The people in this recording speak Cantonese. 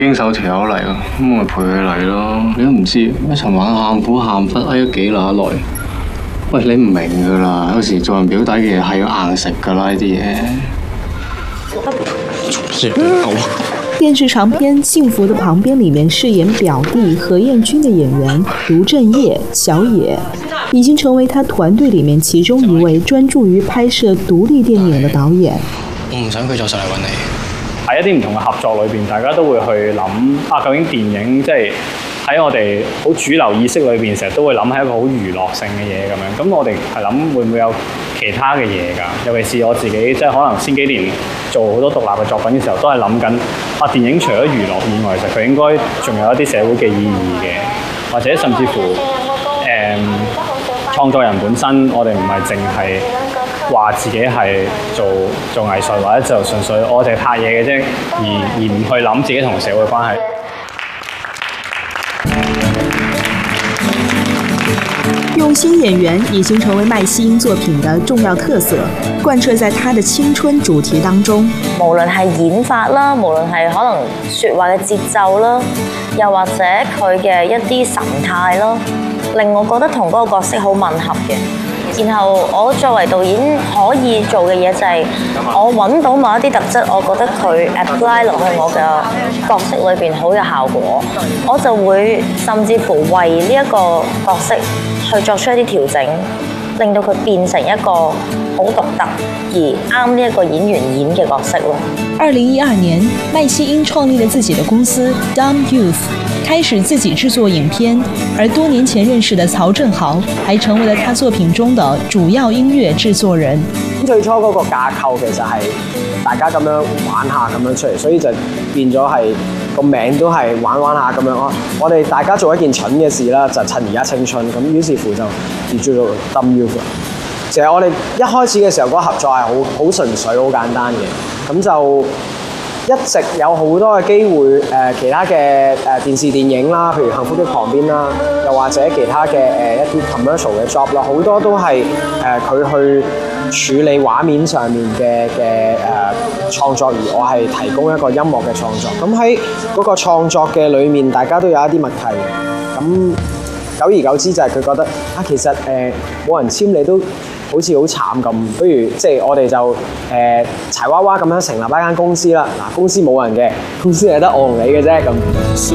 經手條友嚟喎，咁我咪陪佢嚟咯。你都唔知，一尋晚喊苦喊忽嗌咗幾乸耐。喂，你唔明㗎啦，有時做人表弟嘅嘢係要硬食㗎啦，呢啲嘢。 電視長片《幸福的旁邊》裡面飾演表弟何彥君的演員盧正業小野，已經成為他團隊裡面其中一位專注於拍攝獨立電影的導演。 我唔想佢再上嚟揾你。 喺一啲唔同嘅合作裏邊，大家都會去諗究竟電影即係喺我哋好主流意識裏邊，成日都會諗係一個好娛樂性嘅嘢咁樣。咁我哋係諗會唔會有其他嘅嘢㗎？尤其是我自己，即係可能先幾年做好多獨立嘅作品嘅時候，都係諗緊電影除咗娛樂以外，其實佢應該仲有一啲社會嘅意義嘅，或者甚至乎創作人本身，我哋唔係淨係話自己係做藝術，或者就純粹我哋拍嘢嘅啫，而唔去諗自己同社會關係。 用心演員已經成為麥希英作品的重要特色，貫徹在他的青春主題當中。 無論係演法啦，無論係可能説話嘅節奏啦，又或者佢嘅一啲神態咯，令我覺得同嗰個角色好吻合嘅。然後我作為導演可以做嘅嘢就係我揾到某一啲特質，我覺得佢 apply 落去我嘅角色裏邊好有效果，我就會甚至乎為呢一個角色去作出一啲調整，令到佢變成一個好獨特而啱呢一個演員演嘅角色咯。 2012年，麥希英創立了自己的公司 Dumb Youth， 開始自己製作影片，而多年前認識的曹正豪還成為了他作品中的主要音樂製作人。 最初嗰個架構其實係大家咁樣玩下咁樣出嚟，所以就變咗係個名都係玩下咁樣咯。我哋大家做一件蠢嘅事啦，就趁而家青春咁，於是乎就叫做 Dumb Youth。其實我哋一開始嘅時候嗰個合作係好純粹、好簡單嘅，咁就一直有好多嘅機會其他嘅電視電影啦，譬如《幸福的旁邊》啦，又或者其他嘅一啲 commercial 嘅 job 啦，好多都係佢去處理畫面上面嘅創作，而我係提供一個音樂嘅創作。咁喺嗰個創作嘅裏面，大家都有一啲默契嘅。咁久而久之就係佢覺得其實冇人簽你都好似好慘咁，不如即係我哋就柴娃娃咁樣成立一間公司啦。嗱，公司冇人嘅，公司係得我同你嘅啫咁。